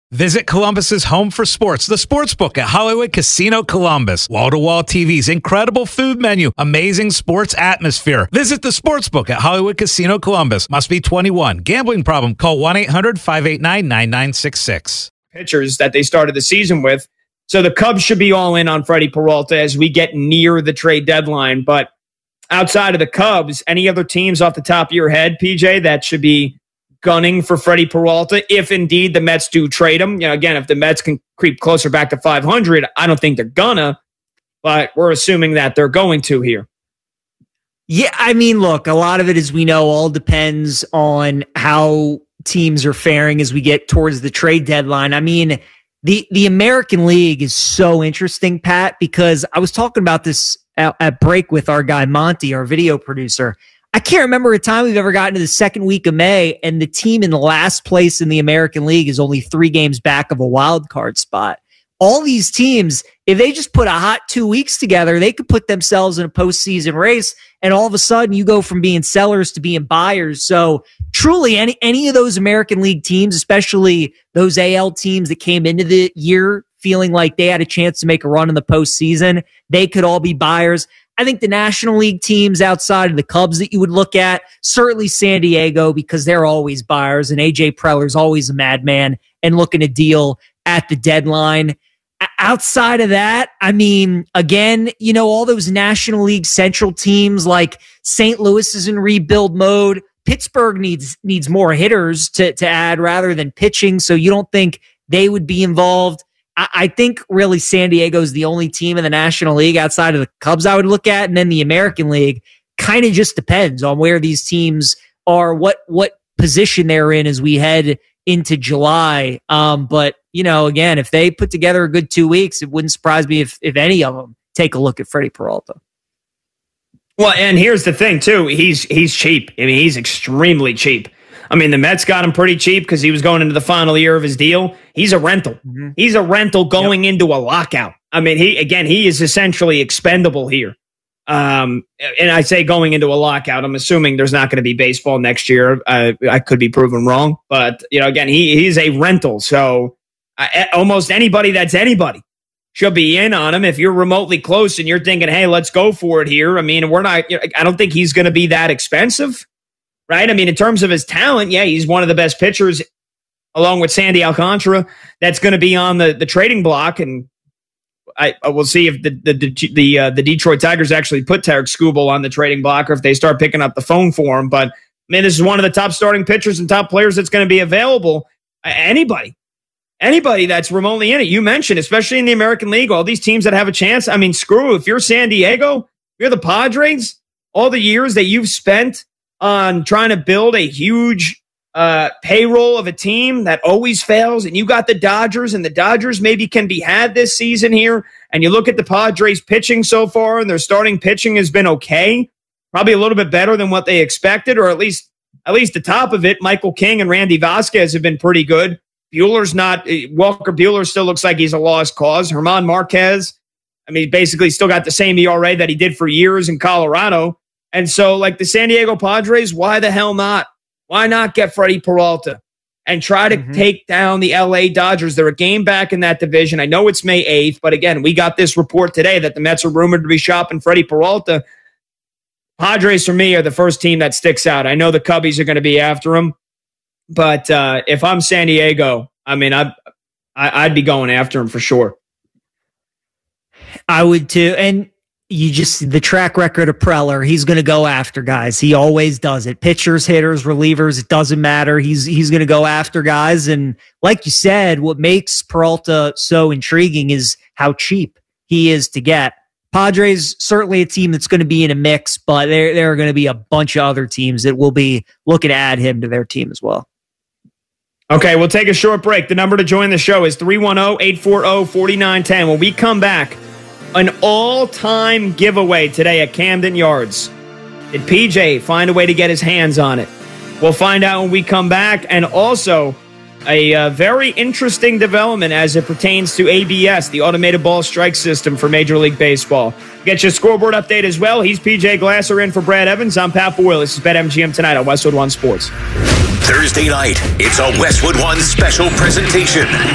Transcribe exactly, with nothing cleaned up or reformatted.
Visit Columbus's home for sports, the Sportsbook at Hollywood Casino Columbus. Wall-to-wall T Vs, incredible food menu, amazing sports atmosphere. Visit the Sportsbook at Hollywood Casino Columbus. Must be twenty-one. Gambling problem? Call one eight hundred five eight nine nine nine six six. Pitchers that they started the season with. So the Cubs should be all in on Freddie Peralta as we get near the trade deadline. But outside of the Cubs, any other teams off the top of your head, P J, that should be gunning for Freddie Peralta if indeed the Mets do trade him? You know, again, if the Mets can creep closer back to five hundred, I don't think they're gonna, but we're assuming that they're going to here. Yeah, I mean, look, a lot of it, as we know, all depends on how teams are faring as we get towards the trade deadline. I mean, the the American League is so interesting, Pat, because I was talking about this at, at break with our guy Monty, our video producer. I can't remember a time we've ever gotten to the second week of May and the team in the last place in the American League is only three games back of a wild card spot. All these teams, if they just put a hot two weeks together, they could put themselves in a postseason race, and all of a sudden you go from being sellers to being buyers. So truly, any any of those American League teams, especially those A L teams that came into the year feeling like they had a chance to make a run in the postseason, they could all be buyers. I think the National League teams outside of the Cubs that you would look at, certainly San Diego, because they're always buyers, and A J Preller's always a madman and looking to deal at the deadline. Outside of that, I mean, again, you know, all those National League Central teams like Saint Louis is in rebuild mode. Pittsburgh needs needs more hitters to, to add rather than pitching, so you don't think they would be involved. I think really San Diego is the only team in the National League outside of the Cubs I would look at. And then the American League kind of just depends on where these teams are, what what position they're in as we head into July. Um, but, you know, again, if they put together a good two weeks, it wouldn't surprise me if, if any of them take a look at Freddie Peralta. Well, and here's the thing, too. He's, he's cheap. I mean, he's extremely cheap. I mean, the Mets got him pretty cheap because he was going into the final year of his deal. He's a rental. Mm-hmm. He's a rental going yep. into a lockout. I mean, he again, he is essentially expendable here. Um, and I say going into a lockout, I'm assuming there's not going to be baseball next year. Uh, I could be proven wrong. But, you know, again, he he's a rental. So uh, almost anybody that's anybody should be in on him. If you're remotely close and you're thinking, hey, let's go for it here. I mean, we're not, you know, I don't think he's going to be that expensive. Right? I mean, in terms of his talent, yeah, he's one of the best pitchers, along with Sandy Alcantara, that's going to be on the, the trading block. And I, I will see if the the the, the, uh, the Detroit Tigers actually put Tarek Skubal on the trading block or if they start picking up the phone for him. But, I mean, this is one of the top starting pitchers and top players that's going to be available. Uh, anybody. Anybody that's remotely in it. You mentioned, especially in the American League, all these teams that have a chance. I mean, screw, if you're San Diego, you're the Padres, all the years that you've spent on trying to build a huge uh, payroll of a team that always fails, and you got the Dodgers, and the Dodgers maybe can be had this season here, and you look at the Padres pitching so far, and their starting pitching has been okay, probably a little bit better than what they expected, or at least at least the top of it. Michael King and Randy Vasquez have been pretty good. Bueller's not, Walker Buehler still looks like he's a lost cause. German Marquez, I mean, basically still got the same E R A that he did for years in Colorado. And so, like the San Diego Padres, why the hell not? Why not get Freddie Peralta and try to mm-hmm. take down the L A Dodgers? They're a game back in that division. I know it's May eighth, but again, we got this report today that the Mets are rumored to be shopping Freddie Peralta. Padres, for me, are the first team that sticks out. I know the Cubbies are going to be after him, but uh, if I'm San Diego, I mean, I'd, I'd be going after him for sure. I would too. And you just, the track record of Preller, he's going to go after guys. He always does it. Pitchers, hitters, relievers, it doesn't matter. He's he's going to go after guys. And like you said, what makes Peralta so intriguing is how cheap he is to get. Padres, certainly a team that's going to be in a mix, but there, there are going to be a bunch of other teams that will be looking to add him to their team as well. Okay, we'll take a short break. The number to join the show is three one zero, eight four zero, four nine one zero. When we come back, an all-time giveaway today at Camden Yards. Did P J find a way to get his hands on it? We'll find out when we come back. And also, a uh, very interesting development as it pertains to A B S, the automated ball strike system for Major League Baseball. Get your scoreboard update as well. He's P J Glasser in for Brad Evans. I'm Pat Boyle. This is BetMGM tonight on Westwood One Sports. Thursday night, it's a Westwood One special presentation.